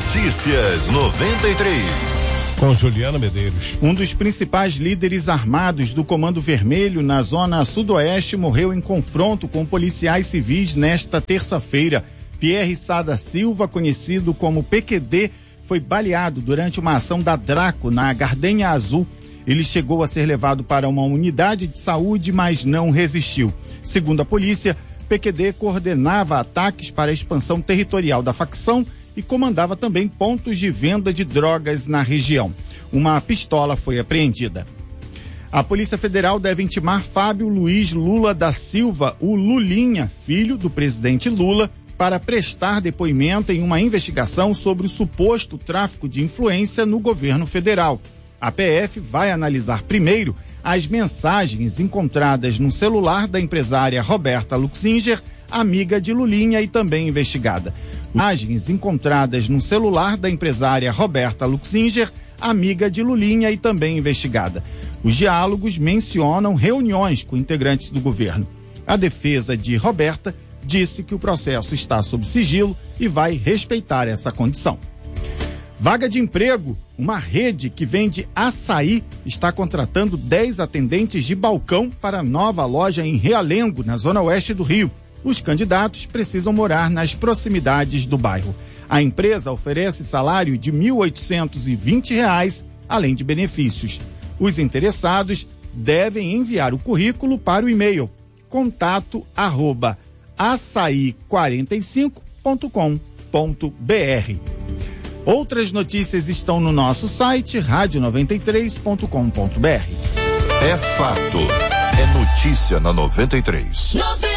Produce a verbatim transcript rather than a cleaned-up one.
Notícias noventa e três. Com Juliana Medeiros. Um dos principais líderes armados do Comando Vermelho na zona sudoeste morreu em confronto com policiais civis nesta terça-feira. Pierre Sada Silva, conhecido como P Q D, foi baleado durante uma ação da Draco na Gardenia Azul. Ele chegou a ser levado para uma unidade de saúde, mas não resistiu. Segundo a polícia, P Q D coordenava ataques para a expansão territorial da facção e comandava também pontos de venda de drogas na região. Uma pistola foi apreendida. A Polícia Federal deve intimar Fábio Luiz Lula da Silva, o Lulinha, filho do presidente Lula, para prestar depoimento em uma investigação sobre o suposto tráfico de influência no governo federal. A P F vai analisar primeiro as mensagens encontradas no celular da empresária Roberta Luxinger, amiga de Lulinha e também investigada. Imagens encontradas no celular da empresária Roberta Luxinger, amiga de Lulinha e também investigada. Os diálogos mencionam reuniões com integrantes do governo. A defesa de Roberta disse que o processo está sob sigilo e vai respeitar essa condição. Vaga de emprego. Uma rede que vende açaí está contratando dez atendentes de balcão para a nova loja em Realengo, na zona oeste do Rio. Os candidatos precisam morar nas proximidades do bairro. A empresa oferece salário de mil oitocentos e vinte reais, além de benefícios. Os interessados devem enviar o currículo para o e-mail contato arroba açaí quarenta e cinco ponto com ponto br. Outras notícias estão no nosso site rádio noventa e três ponto com ponto br. É fato. É notícia na noventa e três.